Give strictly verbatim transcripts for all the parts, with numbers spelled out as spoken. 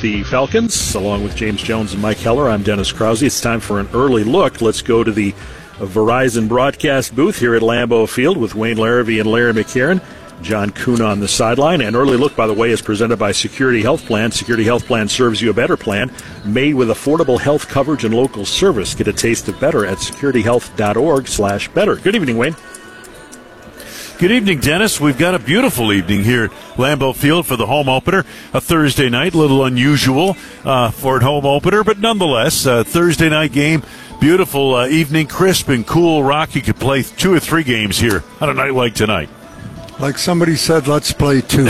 the Falcons, along with James Jones and Mike Heller. I'm Dennis Krause. It's time for an early look. Let's go to the Verizon broadcast booth here at Lambeau Field with Wayne Larrivee and Larry McCarron. John Kuhn on the sideline. An early look, by the way, is presented by Security Health Plan. Security Health Plan serves you a better plan, made with affordable health coverage and local service. Get a taste of better at securityhealth.org slash better. Good evening, Wayne. Good evening, Dennis. We've got a beautiful evening here at Lambeau Field for the home opener. A Thursday night, a little unusual uh, for a home opener, but nonetheless, a Thursday night game. Beautiful uh, evening, crisp and cool. Rock, you could play two or three games here on a night like tonight. Like somebody said, let's play two.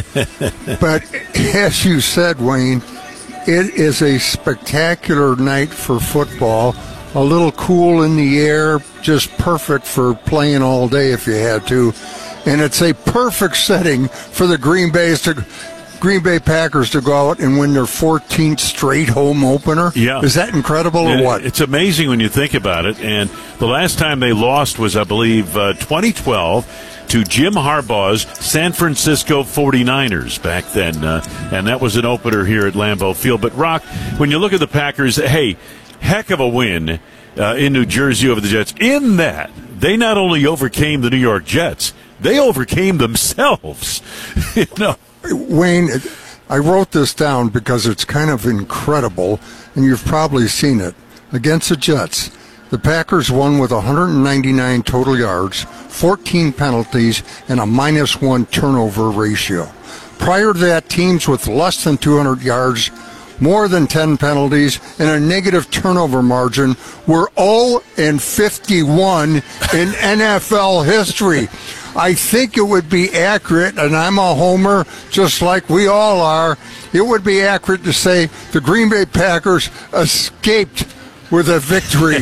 But as you said, Wayne, it is a spectacular night for football. A little cool in the air, just perfect for playing all day if you had to. And it's a perfect setting for the Green Bay's to, Green Bay Packers to go out and win their fourteenth straight home opener. Yeah. Is that incredible or it, what? It's amazing when you think about it. And the last time they lost was, I believe, uh, twenty twelve. To Jim Harbaugh's San Francisco forty-niners back then. Uh, and that was an opener here at Lambeau Field. But, Rock, when you look at the Packers, hey, heck of a win uh, in New Jersey over the Jets. In that, they not only overcame the New York Jets, they overcame themselves. you know? Wayne, I wrote this down because it's kind of incredible, and you've probably seen it. Against the Jets, the Packers won with one hundred ninety-nine total yards, fourteen penalties, and a minus one turnover ratio. Prior to that, teams with less than two hundred yards, more than ten penalties, and a negative turnover margin were oh and fifty-one in N F L history. I think it would be accurate, and I'm a homer just like we all are, it would be accurate to say the Green Bay Packers escaped with a victory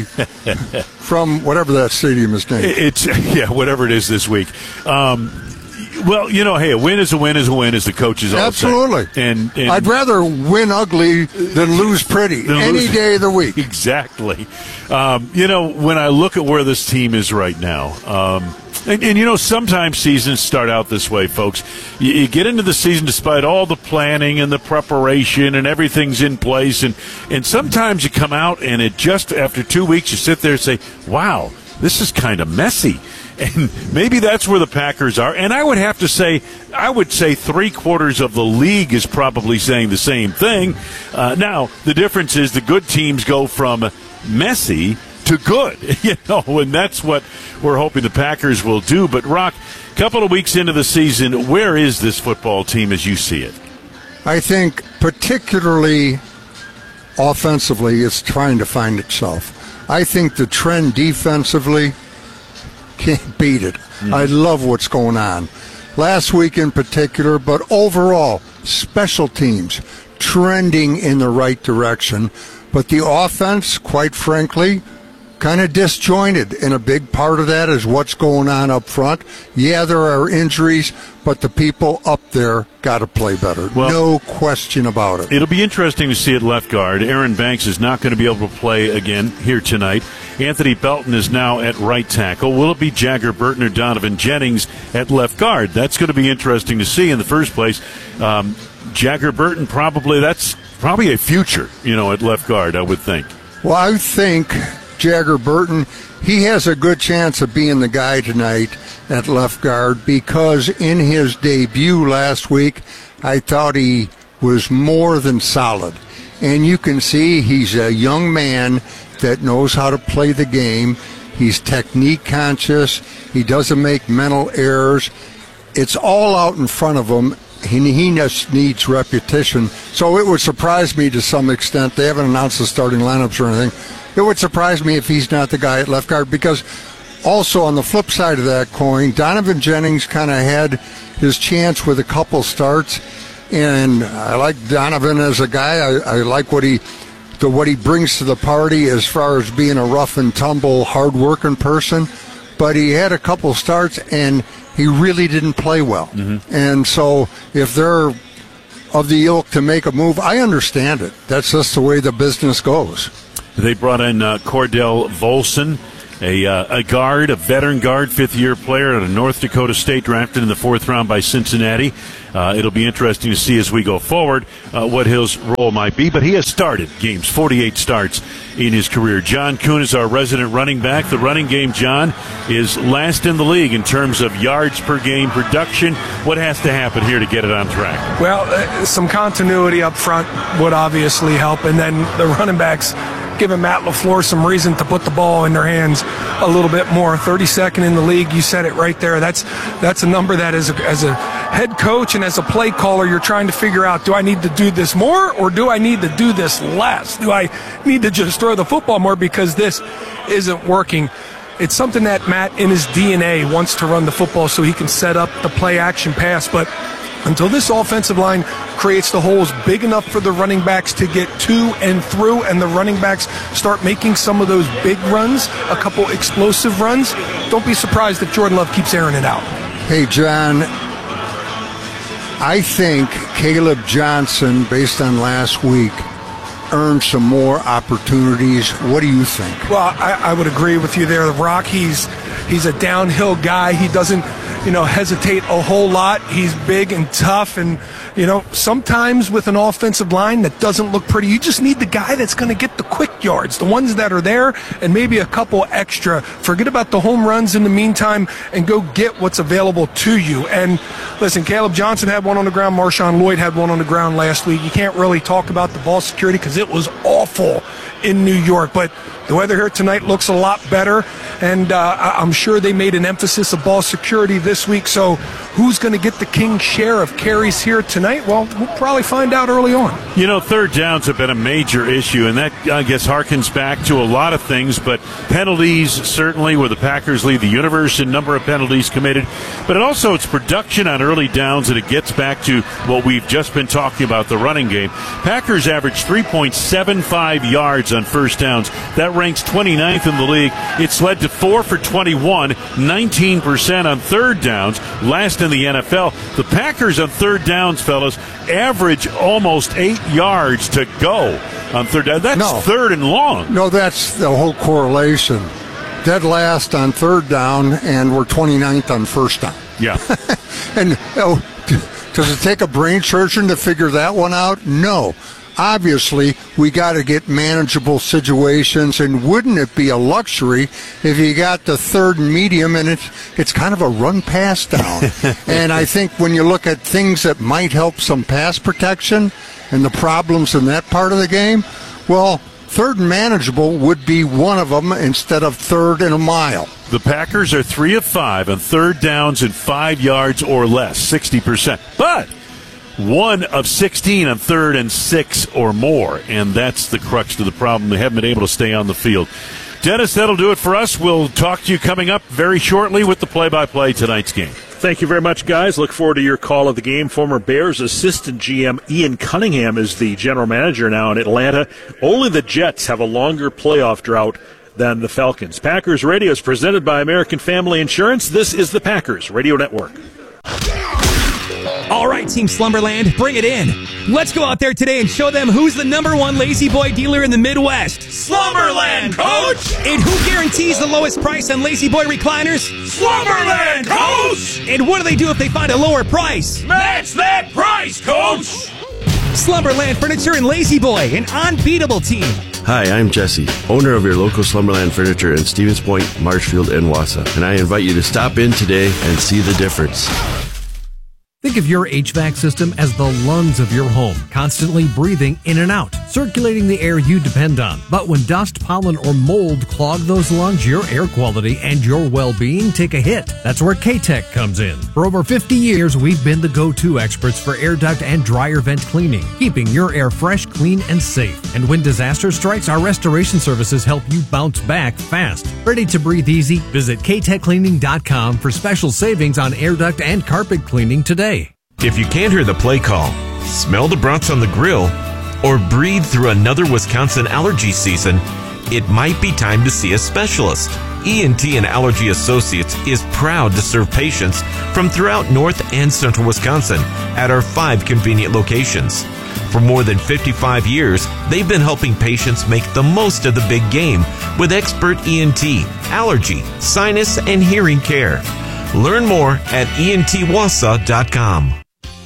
from whatever that stadium is named. It's yeah, whatever it is this week. Um, well, you know, hey, a win is a win is a win, as the coaches all Absolutely. say. And, and I'd rather win ugly than lose pretty than any lose. day of the week. Exactly. Um, you know, when I look at where this team is right now, um, and, and, you know, sometimes seasons start out this way, folks. You, you get into the season despite all the planning and the preparation and everything's in place. And, and sometimes you come out and it just, after two weeks, you sit there and say, wow, this is kind of messy. And maybe that's where the Packers are. And I would have to say, I would say three quarters of the league is probably saying the same thing. Uh, now, the difference is the good teams go from messy to good, you know, and that's what we're hoping the Packers will do. But, Rock, a couple of weeks into the season, where is this football team as you see it? I think particularly offensively, it's trying to find itself. I think the trend defensively can't beat it. Mm-hmm. I love what's going on. Last week in particular, but overall, special teams trending in the right direction. But the offense, quite frankly, kind of disjointed, and a big part of that is what's going on up front. Yeah, there are injuries, but the people up there got to play better. Well, no question about it. It'll be interesting to see at left guard. Aaron Banks is not going to be able to play again here tonight. Anthony Belton is now at right tackle. Will it be Jagger Burton or Donovan Jennings at left guard? That's going to be interesting to see in the first place. Um, Jagger Burton, probably, that's probably a future, you know, at left guard, I would think. Well, I think Jagger Burton, he has a good chance of being the guy tonight at left guard because in his debut last week, I thought he was more than solid. And you can see he's a young man that knows how to play the game. He's technique conscious. He doesn't make mental errors. It's all out in front of him. He, he just needs repetition. So it would surprise me to some extent. They haven't announced the starting lineups or anything. It would surprise me if he's not the guy at left guard because also on the flip side of that coin, Donovan Jennings kind of had his chance with a couple starts, and I like Donovan as a guy. I, I like what he the what he brings to the party as far as being a rough and tumble, hard-working person, but he had a couple starts, and he really didn't play well. Mm-hmm. And so if they're of the ilk to make a move, I understand it. That's just the way the business goes. They brought in uh, Cordell Volson, a, uh, a guard, a veteran guard, fifth-year player out of North Dakota State, drafted in the fourth round by Cincinnati. Uh, it'll be interesting to see as we go forward uh, what his role might be. But he has started games, forty-eight starts in his career. John Kuhn is our resident running back. The running game, John, is last in the league in terms of yards per game production. What has to happen here to get it on track? Well, uh, some continuity up front would obviously help, and then the running backs giving Matt LaFleur some reason to put the ball in their hands a little bit more. thirty-second in the league, you said it right there. That's that's a number that as a, as a head coach and as a play caller, you're trying to figure out, do I need to do this more or do I need to do this less? Do I need to just throw the football more because this isn't working? It's something that Matt, in his D N A, wants to run the football so he can set up the play-action pass, but until this offensive line creates the holes big enough for the running backs to get to and through, and the running backs start making some of those big runs, a couple explosive runs, don't be surprised if Jordan Love keeps airing it out. Hey, John, I think Caleb Johnson, based on last week, earned some more opportunities. What do you think? Well, I, I would agree with you there. The Rock, he's he's a downhill guy. He doesn't, you know, hesitate a whole lot. He's big and tough, and, you know, sometimes with an offensive line that doesn't look pretty, you just need the guy that's going to get the quick yards, the ones that are there, and maybe a couple extra. Forget about the home runs in the meantime and go get what's available to you. And listen, Caleb Johnson had one on the ground. Marshawn Lloyd had one on the ground last week. You can't really talk about the ball security because it was awful in New York, but the weather here tonight looks a lot better, and uh, I'm sure they made an emphasis of ball security this week. So who's going to get the king's share of carries here tonight? Well, we'll probably find out early on. You know, third downs have been a major issue, and that, I guess, harkens back to a lot of things, but penalties, certainly, where the Packers lead the universe in number of penalties committed, but it also it's production on early downs, and it gets back to what we've just been talking about, the running game. Packers average three point seven five yards on first downs. That ranks twenty-ninth in the league. It's led to four for twenty-one, nineteen percent on third downs, last in the N F L. The Packers on third downs, fellas, average almost eight yards to go on third down. That's no. third and long. No, that's the whole correlation. Dead last on third down, and we're twenty-ninth on first down. Yeah. And oh, does it take a brain surgeon to figure that one out? No. Obviously, we got to get manageable situations, and wouldn't it be a luxury if you got the third and medium and it's, it's kind of a run-pass down? And I think when you look at things that might help some pass protection and the problems in that part of the game, well, third and manageable would be one of them instead of third and a mile. The Packers are three of five on third downs in five yards or less, sixty percent. But one of sixteen on third and six or more, and that's the crux to the problem. They haven't been able to stay on the field. Dennis, that'll do it for us. We'll talk to you coming up very shortly with the play-by-play tonight's game. Thank you very much, guys. Look forward to your call of the game. Former Bears assistant G M Ian Cunningham is the general manager now in Atlanta. Only the Jets have a longer playoff drought than the Falcons. Packers Radio is presented by American Family Insurance. This is the Packers Radio Network. All right, Team Slumberland, bring it in. Let's go out there today and show them who's the number one Lazy Boy dealer in the Midwest. Slumberland, Coach! And who guarantees the lowest price on Lazy Boy recliners? Slumberland, Coach! And what do they do if they find a lower price? Match that price, Coach! Slumberland Furniture and Lazy Boy, an unbeatable team. Hi, I'm Jesse, owner of your local Slumberland Furniture in Stevens Point, Marshfield, and Wausau, and I invite you to stop in today and see the difference. Think of your H V A C system as the lungs of your home, constantly breathing in and out, circulating the air you depend on. But when dust, pollen, or mold clog those lungs, your air quality and your well-being take a hit. That's where K-Tech comes in. For over fifty years, we've been the go-to experts for air duct and dryer vent cleaning, keeping your air fresh, clean, and safe. And when disaster strikes, our restoration services help you bounce back fast. Ready to breathe easy? Visit K tech cleaning dot com for special savings on air duct and carpet cleaning today. If you can't hear the play call, smell the brats on the grill, or breathe through another Wisconsin allergy season, it might be time to see a specialist. E N T and Allergy Associates is proud to serve patients from throughout North and Central Wisconsin at our five convenient locations. For more than fifty-five years, they've been helping patients make the most of the big game with expert E N T, allergy, sinus, and hearing care. Learn more at E N T Wausau dot com.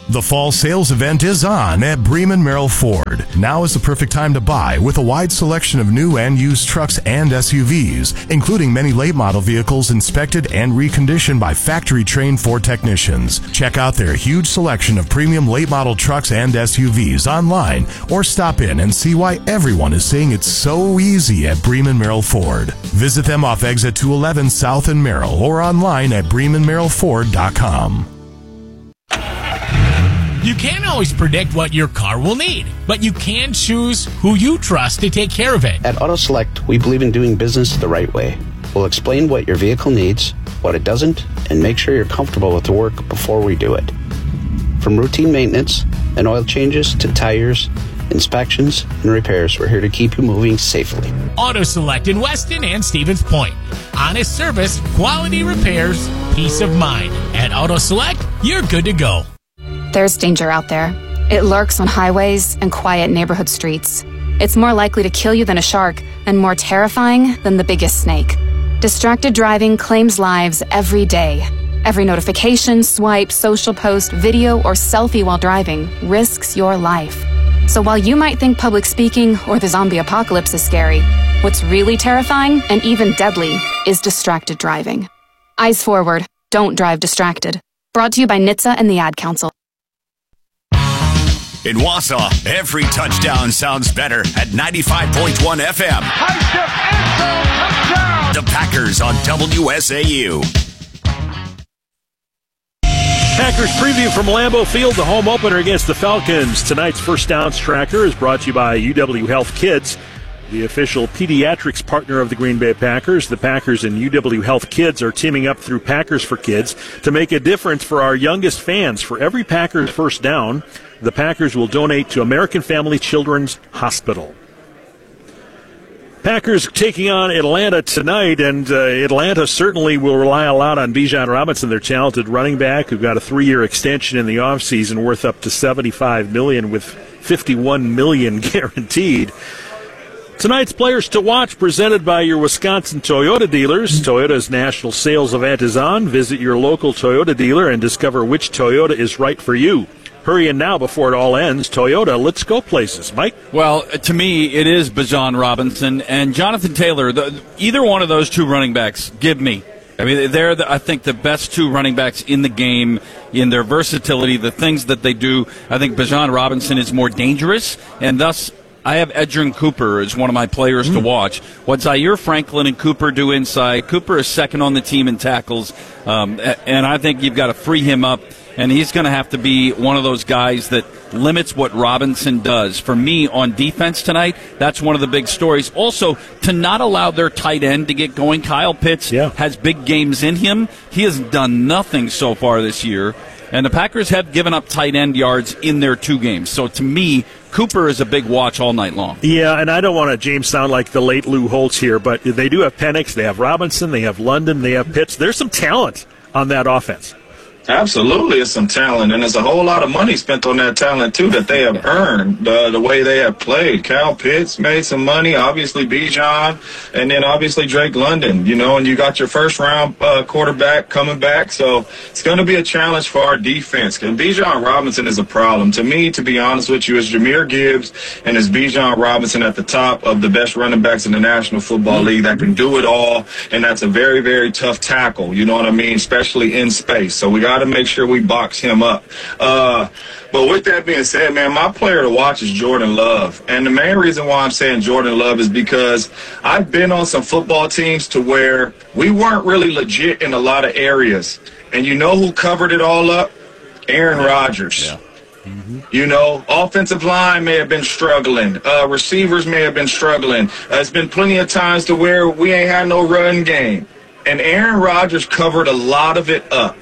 The fall sales event is on at Bremen Merrill Ford. Now is the perfect time to buy with a wide selection of new and used trucks and S U Vs, including many late model vehicles inspected and reconditioned by factory-trained Ford technicians. Check out their huge selection of premium late model trucks and S U Vs online or stop in and see why everyone is saying it's so easy at Bremen Merrill Ford. Visit them off Exit two eleven South in Merrill or online at bremen merrill ford dot com. You can't always predict what your car will need, but you can choose who you trust to take care of it. At AutoSelect, we believe in doing business the right way. We'll explain what your vehicle needs, what it doesn't, and make sure you're comfortable with the work before we do it. From routine maintenance and oil changes to tires, inspections, and repairs, we're here to keep you moving safely. AutoSelect in Weston and Stevens Point. Honest service, quality repairs, peace of mind. At AutoSelect, you're good to go. There's danger out there. It lurks on highways and quiet neighborhood streets. It's more likely to kill you than a shark and more terrifying than the biggest snake. Distracted driving claims lives every day. Every notification, swipe, social post, video, or selfie while driving risks your life. So while you might think public speaking or the zombie apocalypse is scary, what's really terrifying and even deadly is distracted driving. Eyes forward. Don't drive distracted. Brought to you by N H T S A and the Ad Council. In Wausau, every touchdown sounds better at ninety-five point one F M. The Packers on W S A U. Packers preview from Lambeau Field, the home opener against the Falcons. Tonight's First Downs Tracker is brought to you by U W Health Kids, the official pediatrics partner of the Green Bay Packers. The Packers and U W Health Kids are teaming up through Packers for Kids to make a difference for our youngest fans. For every Packers first down, the Packers will donate to American Family Children's Hospital. Packers taking on Atlanta tonight, and uh, Atlanta certainly will rely a lot on Bijan Robinson, their talented running back, who got a three-year extension in the offseason worth up to seventy-five million dollars with fifty-one million dollars guaranteed. Tonight's Players to Watch, presented by your Wisconsin Toyota dealers. Toyota's national sales event is on. Visit your local Toyota dealer and discover which Toyota is right for you. Hurry in now before it all ends. Toyota, let's go places. Mike? Well, to me, it is Bijan Robinson and Jonathan Taylor. The, either one of those two running backs, give me. I mean, they're, the, I think, the best two running backs in the game in their versatility, the things that they do. I think Bijan Robinson is more dangerous, and thus I have Edgerrin Cooper as one of my players mm. to watch. What Zaire Franklin and Cooper do inside, Cooper is second on the team in tackles, um, and I think you've got to free him up. And he's going to have to be one of those guys that limits what Robinson does. For me, on defense tonight, that's one of the big stories. Also, to not allow their tight end to get going. Kyle Pitts yeah. has big games in him. He has done nothing so far this year. And the Packers have given up tight end yards in their two games. So to me, Cooper is a big watch all night long. Yeah, and I don't want to, James, sound like the late Lou Holtz here, but they do have Penix, they have Robinson, they have London, they have Pitts. There's some talent on that offense. Absolutely, it's some talent, and there's a whole lot of money spent on that talent, too, that they have earned uh, the way they have played. Kyle Pitts made some money, obviously Bijan, and then obviously Drake London, you know, and you got your first-round uh, quarterback coming back, so it's going to be a challenge for our defense. And Bijan Robinson is a problem. To me, to be honest with you, it's Jahmyr Gibbs and it's Bijan Robinson at the top of the best running backs in the National Football League that can do it all, and that's a very, very tough tackle, you know what I mean, especially in space. So we got to make sure we box him up. Uh, but with that being said, man, my player to watch is Jordan Love. And the main reason why I'm saying Jordan Love is because I've been on some football teams to where we weren't really legit in a lot of areas. And you know who covered it all up? Aaron Rodgers. Yeah. Mm-hmm. You know, offensive line may have been struggling. Uh, receivers may have been struggling. Uh, it's been plenty of times to where we ain't had no run game. And Aaron Rodgers covered a lot of it up.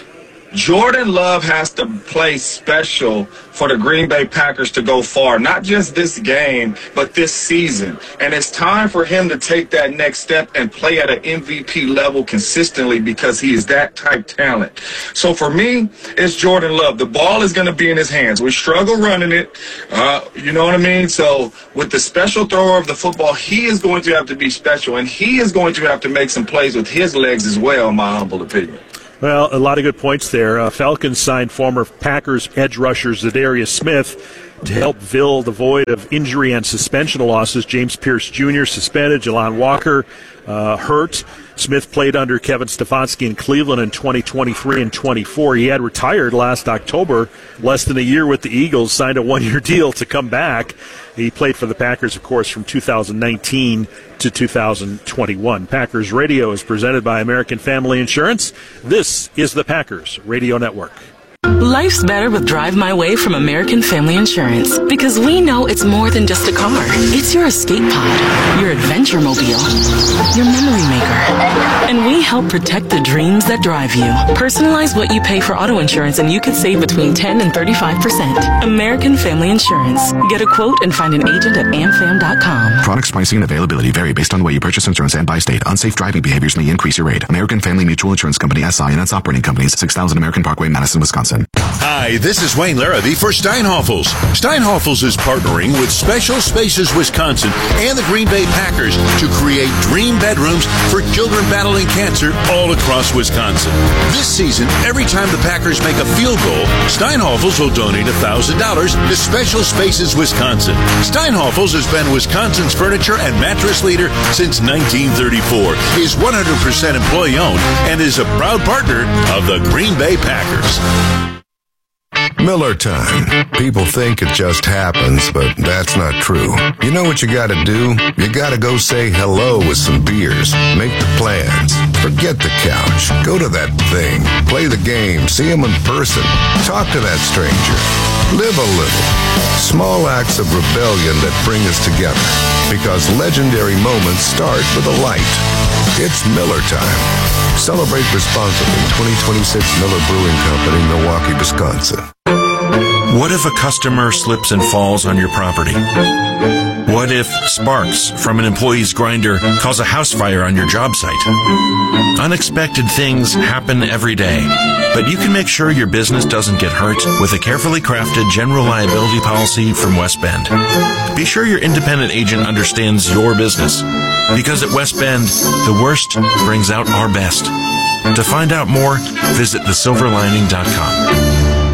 Jordan Love has to play special for the Green Bay Packers to go far, not just this game, but this season. And it's time for him to take that next step and play at an M V P level consistently because he is that type talent. So for me, it's Jordan Love. The ball is going to be in his hands. We struggle running it. Uh, you know what I mean? So with the special thrower of the football, he is going to have to be special, and he is going to have to make some plays with his legs as well, in my humble opinion. Well, a lot of good points there. Uh, Falcons signed former Packers edge rusher Zadarius Smith to help fill the void of injury and suspension losses. James Pierce Junior suspended, Jalon Walker uh, hurt. Smith played under Kevin Stefanski in Cleveland in twenty twenty-three and twenty-four. He had retired last October, less than a year with the Eagles, signed a one-year deal to come back. He played for the Packers, of course, from two thousand nineteen to two thousand twenty-one. Packers Radio is presented by American Family Insurance. This is the Packers Radio Network. Life's better with Drive My Way from American Family Insurance, because we know it's more than just a car. It's your escape pod, your adventure mobile, your memory maker. And we help protect the dreams that drive you. Personalize what you pay for auto insurance and you could save between ten and thirty-five percent. American Family Insurance. Get a quote and find an agent at amfam dot com. Products, pricing, and availability vary based on the way you purchase insurance and by state. Unsafe driving behaviors may increase your rate. American Family Mutual Insurance Company, S I and its operating companies, six thousand American Parkway, Madison, Wisconsin. Hi, this is Wayne Larrabee for Steinhoffels. Steinhoffels is partnering with Special Spaces Wisconsin and the Green Bay Packers to create dream bedrooms for children battling cancer all across Wisconsin. This season, every time the Packers make a field goal, Steinhoffels will donate one thousand dollars to Special Spaces Wisconsin. Steinhoffels has been Wisconsin's furniture and mattress leader since nineteen thirty-four, is one hundred percent employee-owned, and is a proud partner of the Green Bay Packers. Miller time. People think it just happens, but that's not true. You know what you gotta do? You gotta go say hello with some beers. Make the plans. Forget the couch. Go to that thing. Play the game. See them in person. Talk to that stranger. Live a little. Small acts of rebellion that bring us together. Because legendary moments start with a light. It's Miller time. Celebrate responsibly. twenty twenty-six Miller Brewing Company, Milwaukee, Wisconsin. What if a customer slips and falls on your property? What if sparks from an employee's grinder cause a house fire on your job site? Unexpected things happen every day, but you can make sure your business doesn't get hurt with a carefully crafted general liability policy from West Bend. Be sure your independent agent understands your business, because at West Bend, the worst brings out our best. To find out more, visit the silver lining dot com.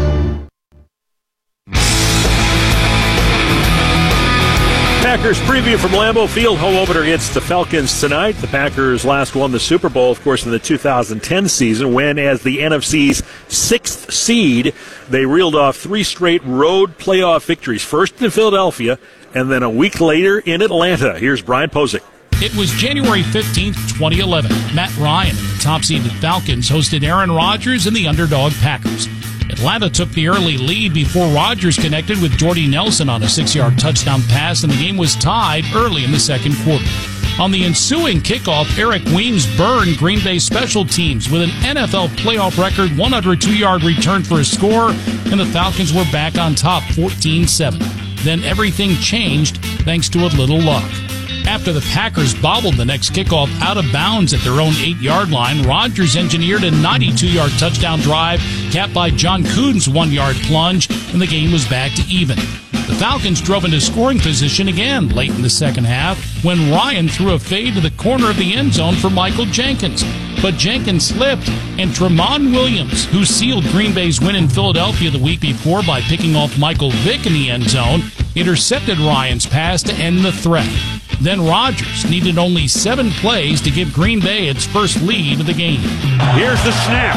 Packers preview from Lambeau Field. Home opener against the Falcons tonight. The Packers last won the Super Bowl, of course, in the two thousand ten season, when, as the N F C's sixth seed, they reeled off three straight road playoff victories. First in Philadelphia, and then a week later in Atlanta. Here's Brian Posick. It was January fifteenth, twenty eleven. Matt Ryan and the top-seeded Falcons hosted Aaron Rodgers and the underdog Packers. Atlanta took the early lead before Rodgers connected with Jordy Nelson on a six-yard touchdown pass, and the game was tied early in the second quarter. On the ensuing kickoff, Eric Weems burned Green Bay special teams with an N F L playoff record one hundred two yard return for a score, and the Falcons were back on top fourteen seven. Then everything changed thanks to a little luck. After the Packers bobbled the next kickoff out of bounds at their own eight-yard line, Rodgers engineered a ninety-two yard touchdown drive, capped by John Kuhn's one-yard plunge, and the game was back to even. The Falcons drove into scoring position again late in the second half when Ryan threw a fade to the corner of the end zone for Michael Jenkins. But Jenkins slipped, and Tramon Williams, who sealed Green Bay's win in Philadelphia the week before by picking off Michael Vick in the end zone, intercepted Ryan's pass to end the threat. Then Rodgers needed only seven plays to give Green Bay its first lead of the game. Here's the snap.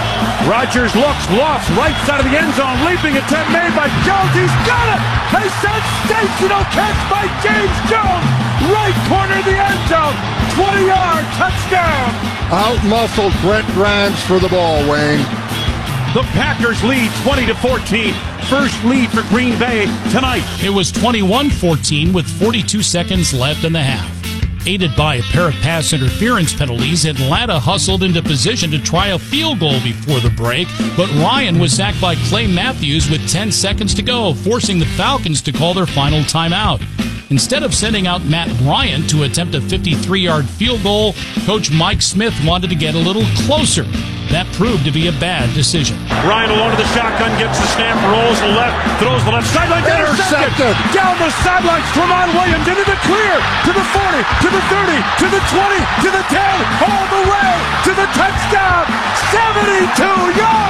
Rodgers looks, lost, right side of the end zone. Leaping attempt made by Jones. He's got it! A sensational catch by James Jones. Right corner of the end zone. twenty-yard touchdown. Out-muscled Brent Grimes for the ball, Wayne. The Packers lead twenty to fourteen. First lead for Green Bay tonight. It was twenty-one fourteen with forty-two seconds left in the half. Aided by a pair of pass interference penalties, Atlanta hustled into position to try a field goal before the break, but Ryan was sacked by Clay Matthews with ten seconds to go, forcing the Falcons to call their final timeout. Instead of sending out Matt Ryan to attempt a fifty-three yard field goal, Coach Mike Smith wanted to get a little closer. That proved to be a bad decision. Ryan alone to the shotgun, gets the snap, rolls the left, throws the left sideline, intercepted. Down the sidelines, Tramon Williams into the clear, to the forty, to the thirty, to the twenty, to the ten, all the way to the touchdown, seventy-two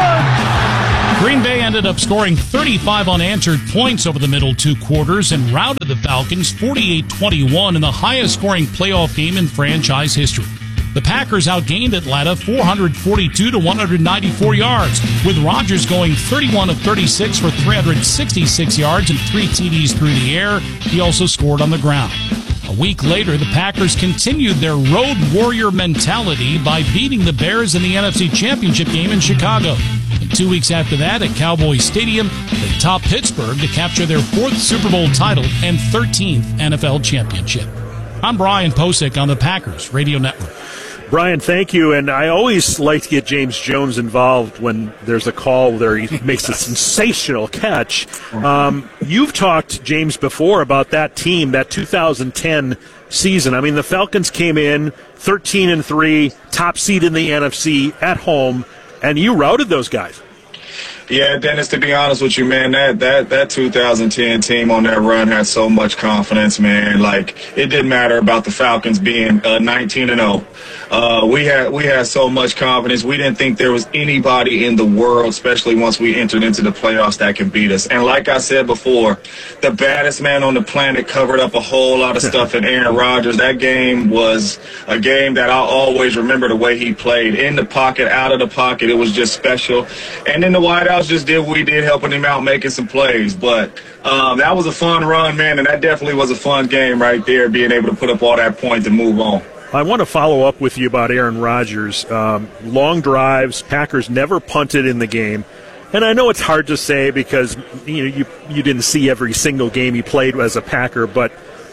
yards. Green Bay ended up scoring thirty-five unanswered points over the middle two quarters and routed the Falcons forty-eight twenty-one in the highest scoring playoff game in franchise history. The Packers outgained Atlanta four forty-two to one ninety-four yards, with Rodgers going thirty-one of thirty-six for three hundred sixty-six yards and three T Ds through the air. He also scored on the ground. A week later, the Packers continued their road warrior mentality by beating the Bears in the N F C Championship game in Chicago. And two weeks after that, at Cowboys Stadium, they topped Pittsburgh to capture their fourth Super Bowl title and thirteenth N F L championship. I'm Brian Posick on the Packers Radio Network. Brian, thank you. And I always like to get James Jones involved when there's a call where he makes a sensational catch. Um, you've talked, James, before about that team, that two thousand ten season. I mean, the Falcons came in thirteen and three, top seed in the N F C at home, and you routed those guys. Yeah, Dennis, to be honest with you, man, that, that, that two thousand ten team on that run had so much confidence, man. Like, it didn't matter about the Falcons being uh, nineteen and oh. Uh, we had we had so much confidence. We didn't think there was anybody in the world, especially once we entered into the playoffs, that could beat us. And like I said before, the baddest man on the planet covered up a whole lot of stuff in Aaron Rodgers. That game was a game that I'll always remember the way he played. In the pocket, out of the pocket, it was just special. And then the White House just did what we did, helping him out, making some plays. But um, that was a fun run, man, and that definitely was a fun game right there, being able to put up all that points and move on. I want to follow up with you about Aaron Rodgers. Um, long drives, Packers never punted in the game. And I know it's hard to say because you know you you didn't see every single game he played as a Packer, but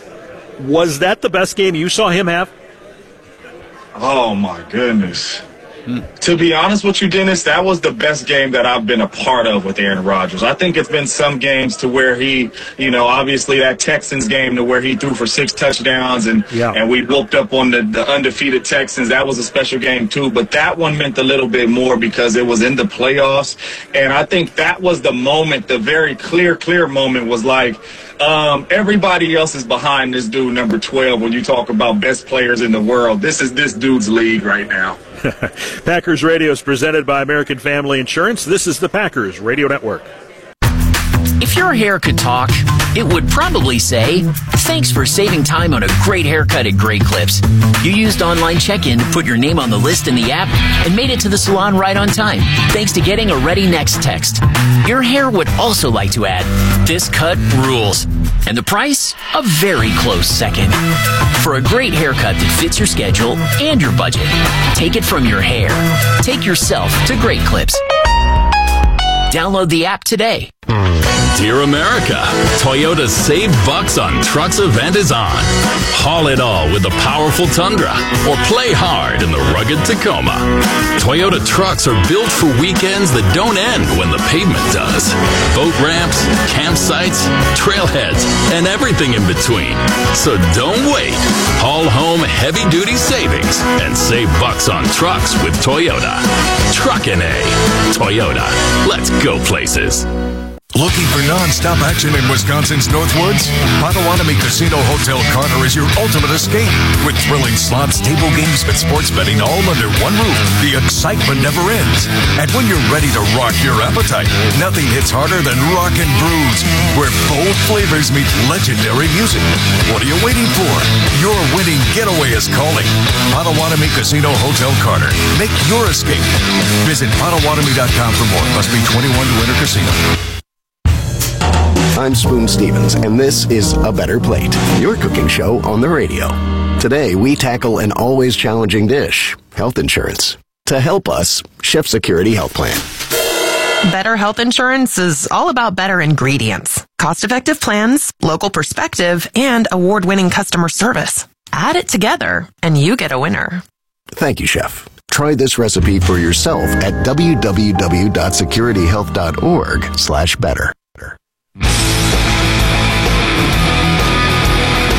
was that the best game you saw him have? Oh, my goodness. Hmm. To be honest with you, Dennis, that was the best game that I've been a part of with Aaron Rodgers. I think it's been some games to where he, you know, obviously that Texans game to where he threw for six touchdowns and yeah. and we whooped up on the, the undefeated Texans. That was a special game too. But that one meant a little bit more because it was in the playoffs. And I think that was the moment, the very clear, clear moment was like, Um, everybody else is behind this dude, number twelve, when you talk about best players in the world. This is this dude's league right now. Packers Radio is presented by American Family Insurance. This is the Packers Radio Network. If your hair could talk, it would probably say, thanks for saving time on a great haircut at Great Clips. You used online check-in to put your name on the list in the app and made it to the salon right on time, thanks to getting a Ready Next text. Your hair would also like to add, this cut rules. And the price? A very close second. For a great haircut that fits your schedule and your budget, take it from your hair. Take yourself to Great Clips. Download the app today. Dear America, Toyota's Save Bucks on Trucks event is on. Haul it all with the powerful Tundra or play hard in the rugged Tacoma. Toyota trucks are built for weekends that don't end when the pavement does. Boat ramps, campsites, trailheads, and everything in between. So don't wait. Haul home heavy-duty savings and save bucks on trucks with Toyota. Truckin' A. Toyota. Let's go places. Looking for non-stop action in Wisconsin's Northwoods? Potawatomi Casino Hotel Carter is your ultimate escape. With thrilling slots, table games, and sports betting all under one roof, the excitement never ends. And when you're ready to rock your appetite, nothing hits harder than Rockin' Brews, where bold flavors meet legendary music. What are you waiting for? Your winning getaway is calling. Potawatomi Casino Hotel Carter. Make your escape. Visit Potawatomi dot com for more. Must be twenty-one to enter casino. I'm Spoon Stevens, and this is A Better Plate, your cooking show on the radio. Today, we tackle an always challenging dish, health insurance. To help us, Chef Security Health Plan. Better health insurance is all about better ingredients, cost-effective plans, local perspective, and award-winning customer service. Add it together, and you get a winner. Thank you, Chef. Try this recipe for yourself at w w w dot security health dot org slash better.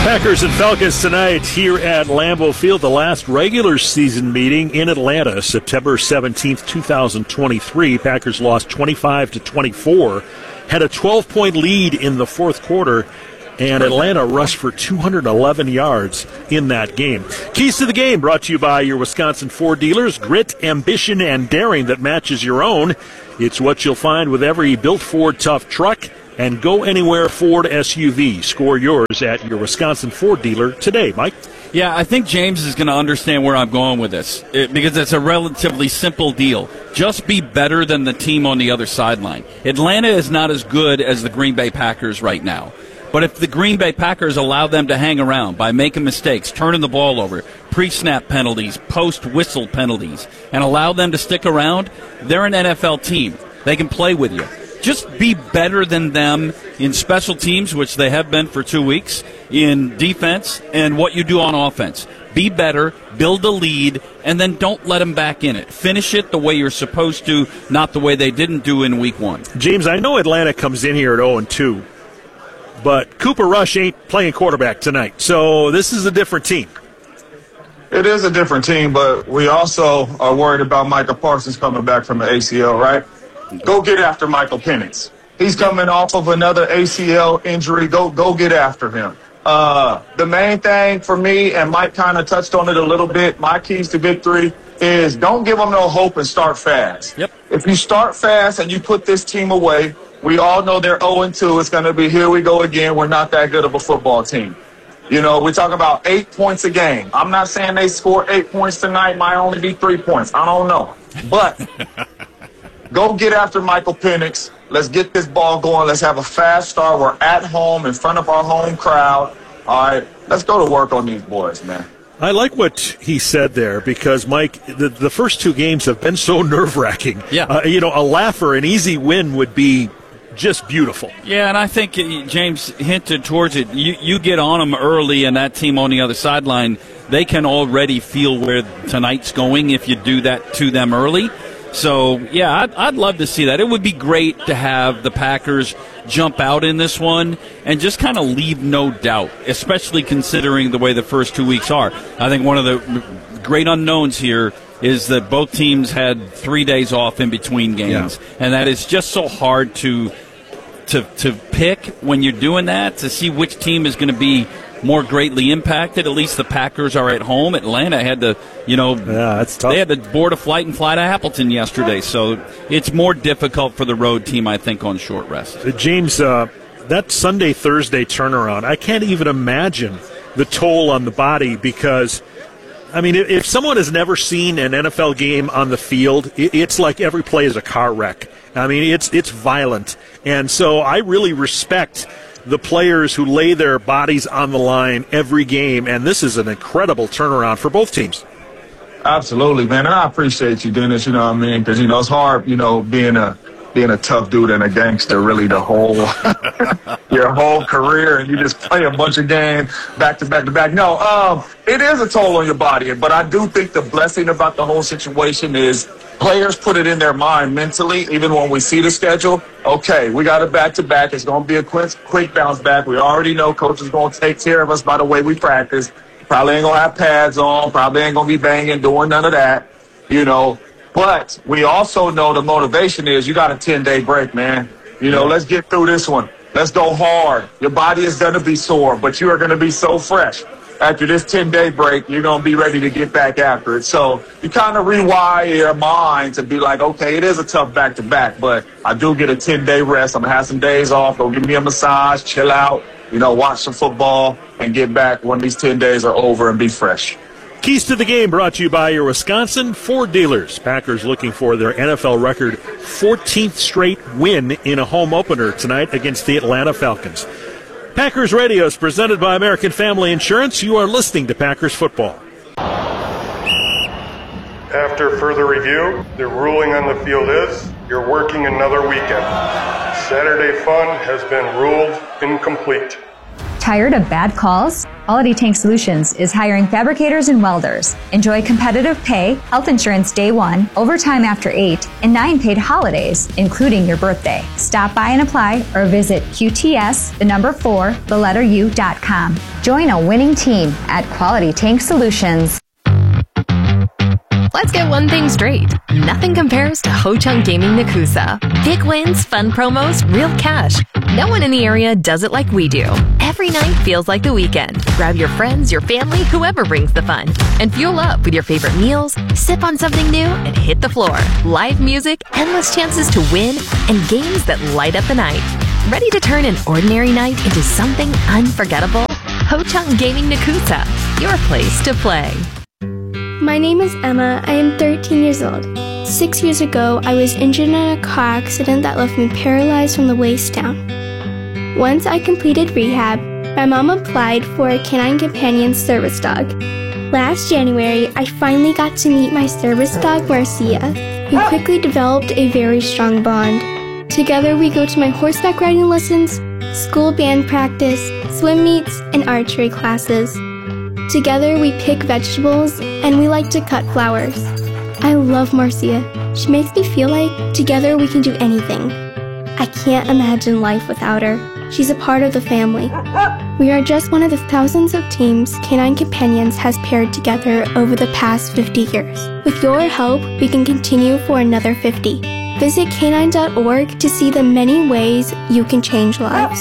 Packers and Falcons tonight here at Lambeau Field, the last regular season meeting in Atlanta, September seventeenth, twenty twenty-three. Packers lost twenty-five to twenty-four, had a twelve-point lead in the fourth quarter, and Atlanta rushed for two hundred eleven yards in that game. Keys to the game brought to you by your Wisconsin Ford dealers. Grit, ambition, and daring that matches your own. It's what you'll find with every built Ford tough truck. And Go Anywhere Ford S U V. Score yours at your Wisconsin Ford dealer today. Mike? Yeah, I think James is going to understand where I'm going with this it, because it's a relatively simple deal. Just be better than the team on the other sideline. Atlanta is not as good as the Green Bay Packers right now. But if the Green Bay Packers allow them to hang around by making mistakes, turning the ball over, pre-snap penalties, post-whistle penalties, and allow them to stick around, they're an N F L team. They can play with you. Just be better than them in special teams, which they have been for two weeks, in defense, and what you do on offense. Be better, build a lead, and then don't let them back in it. Finish it the way you're supposed to, not the way they didn't do in week one. James, I know Atlanta comes in here at oh and two, but Cooper Rush ain't playing quarterback tonight, so this is a different team. It is a different team, but we also are worried about Micah Parsons coming back from the A C L, right? Go get after Michael Penix. He's coming off of another A C L injury. Go go get after him. Uh, the main thing for me, and Mike kind of touched on it a little bit, my keys to victory is don't give them no hope and start fast. Yep. If you start fast and you put this team away, we all know they're oh and two. It's going to be here we go again. We're not that good of a football team. You know, we talk about eight points a game. I'm not saying they score eight points tonight. Might only be three points. I don't know. But go get after Michael Penix. Let's get this ball going. Let's have a fast start. We're at home in front of our home crowd. All right, let's go to work on these boys, man. I like what he said there because, Mike, the, the first two games have been so nerve-wracking. Yeah. Uh, you know, a laugher, an easy win would be just beautiful. Yeah, and I think James hinted towards it. You, you get on them early, and that team on the other sideline, they can already feel where tonight's going if you do that to them early. So, yeah, I'd, I'd love to see that. It would be great to have the Packers jump out in this one and just kind of leave no doubt, especially considering the way the first two weeks are. I think one of the great unknowns here is that both teams had three days off in between games, yeah. and that is just so hard to to to pick when you're doing that, to see which team is going to be more greatly impacted. At least the Packers are at home. Atlanta had to, you know, yeah, that's tough. They had to board a flight and fly to Appleton yesterday, so it's more difficult for the road team, I think, on short rest. Uh, James, uh, that Sunday, Thursday turnaround, I can't even imagine the toll on the body because, I mean, if someone has never seen an N F L game on the field, it's like every play is a car wreck. I mean, it's it's violent. And so I really respect the players who lay their bodies on the line every game, and this is an incredible turnaround for both teams. Absolutely, man, and I appreciate you doing this, you know what I mean, because, you know, it's hard, you know, being a being a tough dude and a gangster really the whole your whole career, and you just play a bunch of games back to back to back. No, um, it is a toll on your body, but I do think the blessing about the whole situation is players put it in their mind mentally, even when we see the schedule. Okay, we got it back to back. It's going to be a quick, quick bounce back. We already know coach is going to take care of us by the way we practice. Probably ain't going to have pads on. Probably ain't going to be banging, doing none of that, you know. But we also know the motivation is you got a ten-day break, man. You know, let's get through this one. Let's go hard. Your body is going to be sore, but you are going to be so fresh. After this ten-day break, you're going to be ready to get back after it. So you kind of rewire your mind to be like, okay, it is a tough back-to-back, but I do get a ten-day rest. I'm going to have some days off. Go give me a massage, chill out, you know, watch some football, and get back when these ten days are over and be fresh. Keys to the game brought to you by your Wisconsin Ford dealers. Packers looking for their N F L record fourteenth straight win in a home opener tonight against the Atlanta Falcons. Packers Radio is presented by American Family Insurance. You are listening to Packers Football. After further review, the ruling on the field is you're working another weekend. Saturday fun has been ruled incomplete. Tired of bad calls? Quality Tank Solutions is hiring fabricators and welders. Enjoy competitive pay, health insurance day one, overtime after eight, and nine paid holidays, including your birthday. Stop by and apply or visit Q T S, the number four, the letter U dot com. Join a winning team at Quality Tank Solutions. Let's get one thing straight. Nothing compares to Ho-Chunk Gaming Nakusa. Big wins, fun promos, real cash. No one in the area does it like we do. Every night feels like the weekend. Grab your friends, your family, whoever brings the fun. And fuel up with your favorite meals, sip on something new, and hit the floor. Live music, endless chances to win, and games that light up the night. Ready to turn an ordinary night into something unforgettable? Ho-Chunk Gaming Nakusa, your place to play. My name is Emma. I am thirteen years old. Six years ago, I was injured in a car accident that left me paralyzed from the waist down. Once I completed rehab, my mom applied for a Canine Companion service dog. Last January, I finally got to meet my service dog, Marcia. We quickly developed a very strong bond. Together, we go to my horseback riding lessons, school band practice, swim meets, and archery classes. Together, we pick vegetables, and we like to cut flowers. I love Marcia. She makes me feel like together we can do anything. I can't imagine life without her. She's a part of the family. We are just one of the thousands of teams Canine Companions has paired together over the past fifty years. With your help, we can continue for another fifty. Visit canine dot org to see the many ways you can change lives.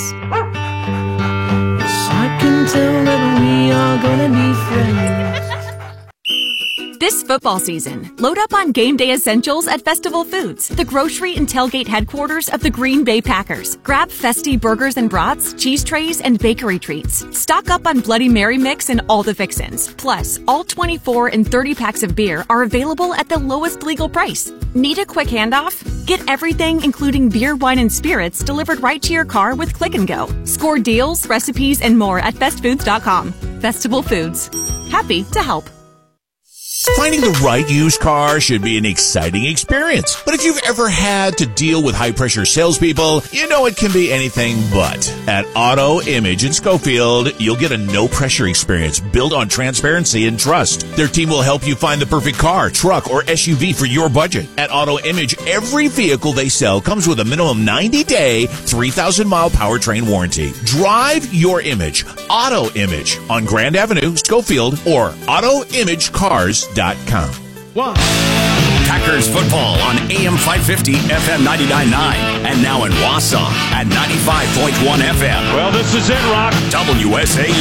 I can tell that we are gonna be friends. This football season, load up on game day essentials at Festival Foods, the grocery and tailgate headquarters of the Green Bay Packers. Grab festy burgers and brats, cheese trays, and bakery treats. Stock up on Bloody Mary mix and all the fixins. Plus, all twenty-four and thirty packs of beer are available at the lowest legal price. Need a quick handoff? Get everything, including beer, wine, and spirits, delivered right to your car with Click and Go. Score deals, recipes, and more at fest foods dot com. Festival Foods. Happy to help. Finding the right used car should be an exciting experience. But if you've ever had to deal with high-pressure salespeople, you know it can be anything but. At Auto Image in Schofield, you'll get a no-pressure experience built on transparency and trust. Their team will help you find the perfect car, truck, or S U V for your budget. At Auto Image, every vehicle they sell comes with a minimum ninety-day, three thousand mile powertrain warranty. Drive your image. Auto Image on Grand Avenue, Schofield, or auto image cars dot com. One. Packers football on A M five fifty, F M ninety-nine point nine, and now in Wausau at ninety-five point one F M. Well, this is it, Rock. W S A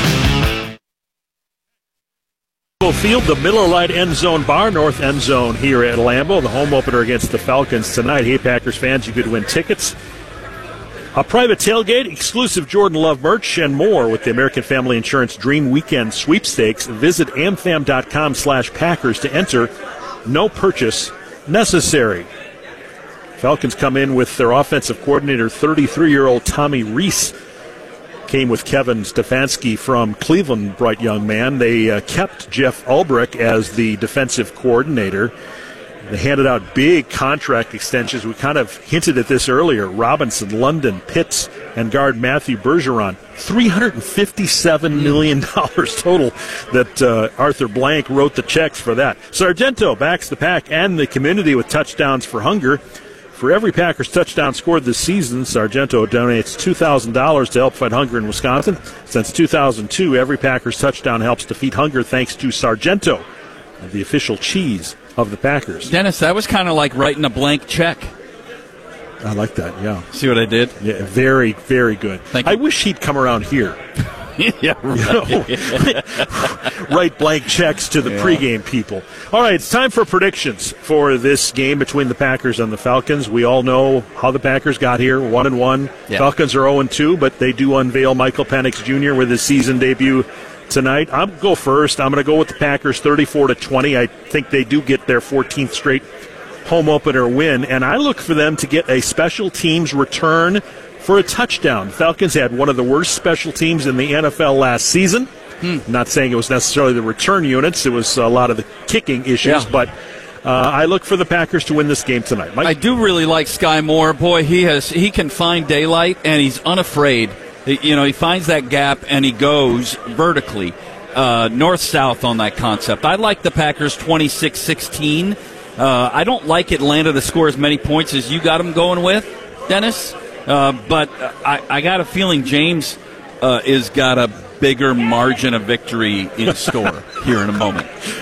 U. Field, the Miller Lite End Zone Bar, North End Zone here at Lambeau. The home opener against the Falcons tonight. Hey, Packers fans, you could win tickets, a private tailgate, exclusive Jordan Love merch, and more with the American Family Insurance Dream Weekend Sweepstakes. Visit amfam dot com slash Packers to enter. No purchase necessary. Falcons come in with their offensive coordinator, thirty-three-year-old Tommy Reese. Came with Kevin Stefanski from Cleveland, bright young man. They uh, kept Jeff Ulbrich as the defensive coordinator. They handed out big contract extensions. We kind of hinted at this earlier. Robinson, London, Pitts, and guard Matthew Bergeron. three hundred fifty-seven million dollars total that uh, Arthur Blank wrote the checks for that. Sargento backs the Pack and the community with touchdowns for hunger. For every Packers touchdown scored this season, Sargento donates two thousand dollars to help fight hunger in Wisconsin. Since two thousand two, every Packers touchdown helps defeat hunger thanks to Sargento, the official cheese of the Packers. Dennis, that was kind of like writing a blank check. I like that, yeah. See what I did? Yeah, very, very good. Thank you. I wish he'd come around here. Yeah, right. You know, write blank checks to the yeah. pregame people. All right, it's time for predictions for this game between the Packers and the Falcons. We all know how the Packers got here, one and one. Yeah. Falcons are oh and two, but they do unveil Michael Penix Junior with his season debut tonight. I'm going to go first. I'm going to go with the Packers thirty-four to twenty. I think they do get their fourteenth straight home opener win, and I look for them to get a special teams return for a touchdown. Falcons had one of the worst special teams in the N F L last season. Hmm. I'm not saying it was necessarily the return units. It was a lot of the kicking issues, yeah. but uh, I look for the Packers to win this game tonight. Mike? I do really like Sky Moore. Boy, he has he can find daylight, and he's unafraid You know, he finds that gap and he goes vertically, uh, north-south on that concept. I like the Packers twenty-six sixteen. Uh, I don't like Atlanta to score as many points as you got them going with, Dennis. Uh, but I, I got a feeling James uh, is got a bigger margin of victory in store here in a moment.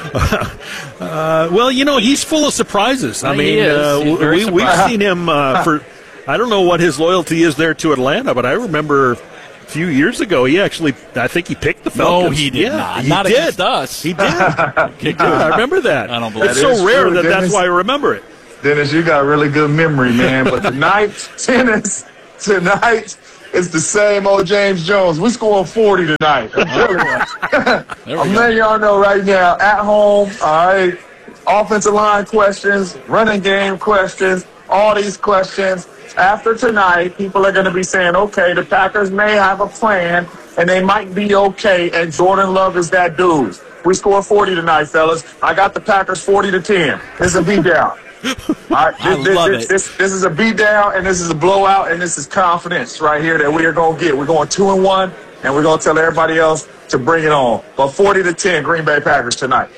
Uh, well, you know, he's full of surprises. I He mean, is. uh, He's very we, we've surprised. seen him uh, for, I don't know what his loyalty is there to Atlanta, but I remember a few years ago, he actually, I think he picked the Falcons. No, he did yeah, not. He Not did. against us. He did. He did. I remember that. I don't believe It's it. so That is rare true, that that's Dennis. why I remember it. Dennis, you got a really good memory, man. But tonight, tennis, tonight, it's the same old James Jones. We scoring forty tonight. I'm letting y'all know right now, at home, all right, offensive line questions, running game questions, all these questions. After tonight, people are going to be saying, okay, the Packers may have a plan, and they might be okay, and Jordan Love is that dude. We score forty tonight, fellas. I got the Packers forty to ten. This is a beatdown. All right, I this, love this, it. This, this is a beatdown, and this is a blowout, and this is confidence right here that we are going to get. We're going two and one, and we're going to tell everybody else to bring it on. But forty to ten, Green Bay Packers tonight.